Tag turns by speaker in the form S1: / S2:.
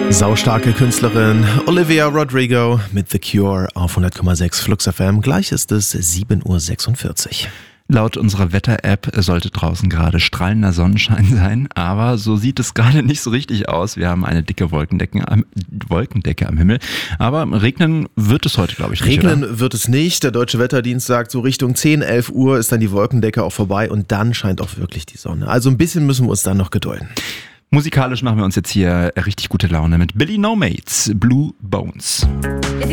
S1: Saustarke Künstlerin Olivia Rodrigo mit The Cure auf 100,6 Flux FM. Gleich ist es 7.46 Uhr.
S2: Laut unserer Wetter-App sollte draußen gerade strahlender Sonnenschein sein, aber so sieht es gerade nicht so richtig aus. Wir haben eine dicke Wolkendecke am Himmel, aber regnen wird es heute, glaube ich, nicht.
S1: Regnen wird es nicht. Der Deutsche Wetterdienst sagt, so Richtung 10, 11 Uhr ist dann die Wolkendecke auch vorbei und dann scheint auch wirklich die Sonne. Also ein bisschen müssen wir uns dann noch gedulden.
S2: Musikalisch machen wir uns jetzt hier richtig gute Laune mit Billy No Mates, Blue Bones.